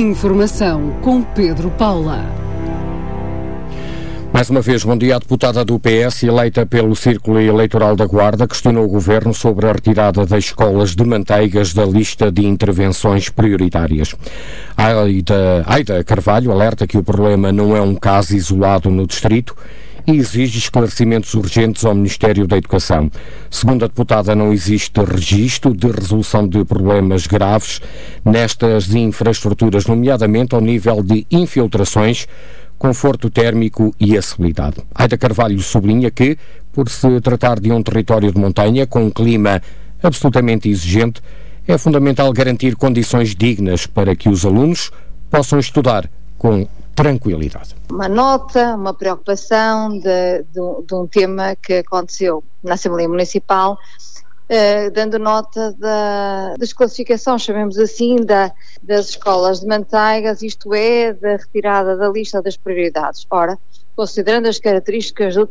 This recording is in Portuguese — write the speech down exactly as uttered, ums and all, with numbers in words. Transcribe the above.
Informação com Pedro Paula. Mais uma vez, bom dia. A deputada do P S, eleita pelo Círculo Eleitoral da Guarda, questionou o Governo sobre a retirada das escolas de Manteigas da lista de intervenções prioritárias. Aida, Aida Carvalho alerta que o problema não é um caso isolado no distrito e exige esclarecimentos urgentes ao Ministério da Educação. Segundo a deputada, não existe registro de resolução de problemas graves nestas infraestruturas, nomeadamente ao nível de infiltrações, conforto térmico e acessibilidade. Aida Carvalho sublinha que, por se tratar de um território de montanha com um clima absolutamente exigente, é fundamental garantir condições dignas para que os alunos possam estudar com tranquilidade. Uma nota, uma preocupação de, de, de um tema que aconteceu na Assembleia Municipal, Uh, dando nota da desclassificação, chamemos assim, da, das escolas de Manteigas, isto é, da retirada da lista das prioridades. Ora, considerando as características do